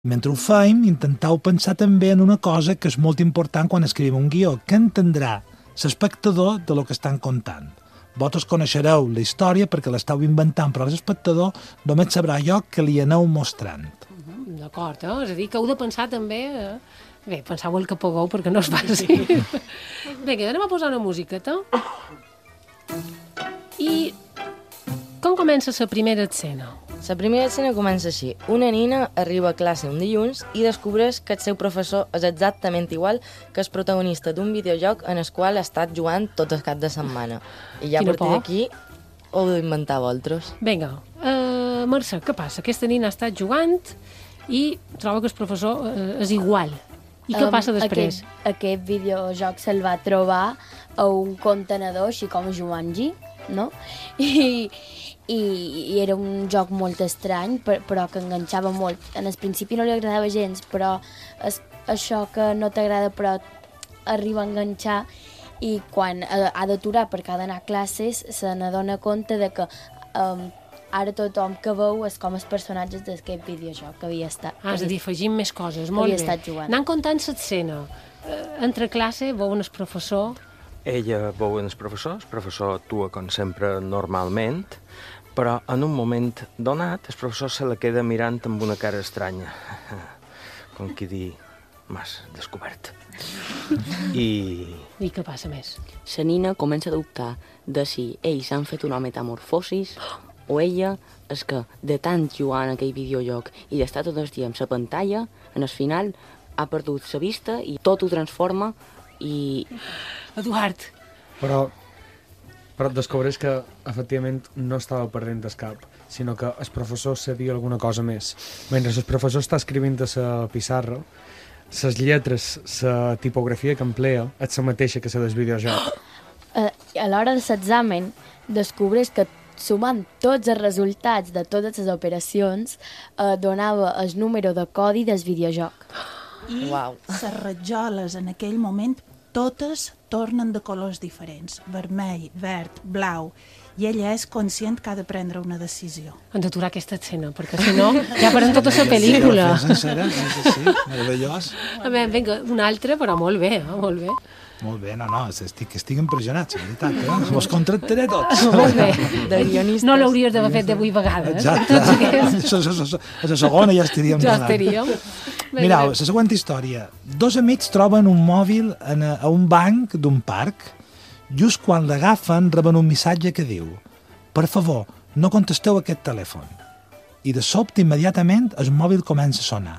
Mentre ho feim, intenteu pensar també en una cosa que és molt important quan escrivim un guió, que entendrà l'espectador de lo que estan contant. Vosaltres coneixereu la història perquè l'esteu inventant, però l'espectador només sabrà allò que li aneu mostrant. D'acord, és a dir, que heu de pensar també... Bé, penseu el que pugueu perquè no es passi. Vinga, anem a posar una musiqueta. I com comença la primera escena? La primera escena comença així. Una nina arriba a classe un dilluns i descobreix que el seu professor és exactament igual que el protagonista d'un videojoc en el qual ha estat jugant tot el cap de setmana. I ja a partir d'aquí ho heu d'inventar vosaltres. Vinga, Mercè, què passa? Aquesta nina ha estat jugant i troba que el professor és igual. I què passa després? Aquest videojoc se'l va trobar a un contenedor, així com Jumanji, no? I era un joc molt estrany, però que enganxava molt. En el principi no li agradava gens, però això que no t'agrada però arriba a enganxar, i quan ha d'aturar perquè ha d'anar a classes se n'adona compte de que ara tothom que veu és com els personatges d'aquest videojoc que havia estat. És a dir, afegim més coses, molt bé. Anant comptant l'escena. Entre classe veuen el professor... Ella veu el professor actua com sempre normalment, però en un moment donat el professor se la queda mirant amb una cara estranya, com qui dir, m'has descobert. I què passa més? La nina comença a dubtar de si ells han fet una metamorfosis o ella és que de tant jugar en aquell videojoc i d'estar tot el dia amb la pantalla, en el final ha perdut la vista i tot ho transforma i... Eduard! Però descobreix que, efectivament, no estava perdent el cap, sinó que el professor sabia alguna cosa més. Mentre el professor està escrivint a la pissarra, les lletres, la tipografia que emplea és la mateixa que la del videojoc. A l'hora de l'examen, descobreix que sumant tots els resultats de totes les operacions donava el número de codi del videojoc. I les rajoles en aquell moment totes tornen de colors diferents, vermell, verd, blau, i ella és conscient que ha de prendre una decisió. Hem d'aturar aquesta escena, perquè si no ja farem tota la pel·lícula. Sí, meravellós. Vinga, una altra, però molt bé, molt bé. Molt bé, no, estic impressionat, la veritat. Vos contractaré tots. Molt bé. De guionistes. No l'hauries d'haver fet de 8 vegades. Exacte. A la segona ja estaríem. Ja estaríem. Mireu, la següent història. Dos amics troben un mòbil a un banc d'un parc. Just quan l'agafen, reben un missatge que diu: per favor, no contesteu aquest telèfon. I de sobte, immediatament, el mòbil comença a sonar.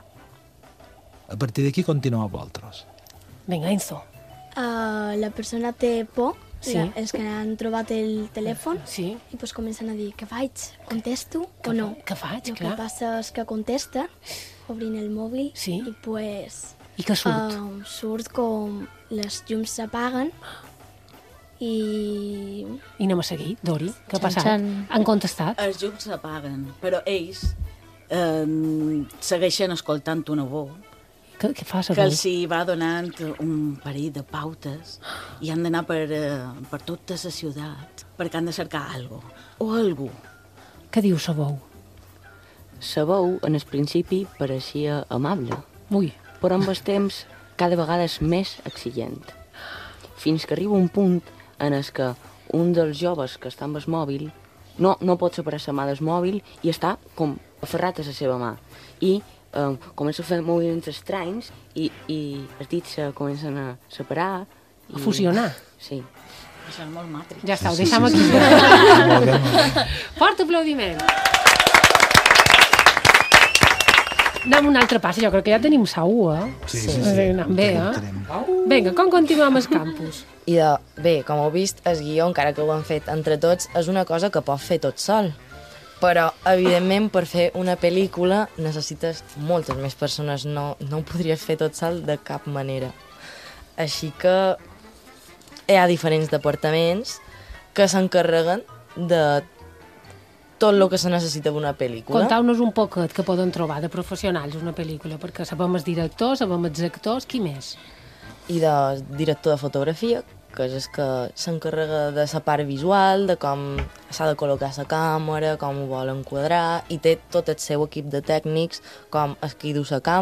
A partir d'aquí continueu vosaltres. Vinga, Enzo. La persona té por, sí. Els que han trobat el telèfon, sí. I pues comencen a dir, què faig? Contesto o no? Què faig, clar? El que passa és que contesta, obrint el mòbil, sí. I pues... I què surt? Surt com les llums s'apaguen i... I anem a seguir, Dori, què ha passat? Han contestat? Els llums s'apaguen, però ells segueixen escoltant una veu. Què fa, que els hi va donant un parell de pautes i han d'anar per tota la ciutat perquè han de cercar alguna cosa o algú. Què diu la veu? La veu, en el principi, pareixia amable. Ui. Però amb el temps cada vegada és més exigent. Fins que arriba un punt en el que un dels joves que està amb el mòbil no pot separar la mà del mòbil i està com aferrat a la seva mà. I comença a fer moviments estranys i els dits se comencen a separar. A fusionar? Sí. Això és molt Matrix. Ja està, ho deixem aquí. Fort aplaudiment. Anem un altre pas, jo crec que ja tenim segur, Sí. Anem bé, Vinga, com continuem al campus? I bé, com heu vist, el guió, encara que ho han fet entre tots, és una cosa que pot fer tot sol. Però, evidentment, per fer una pel·lícula necessites moltes més persones. No ho podries fer tot sol de cap manera. Així que hi ha diferents departaments que s'encarreguen de tot el que se necessita d'una pel·lícula. Contau-nos un poquet que poden trobar de professionals una pel·lícula, perquè sabem els directors, sabem els actors, qui més? I de director de fotografia, que és el que s'encarrega de la part visual, de com s'ha de col·locar la càmera, com ho vol enquadrar, i té tot el seu equip de tècnics, com el que hi du la càmera,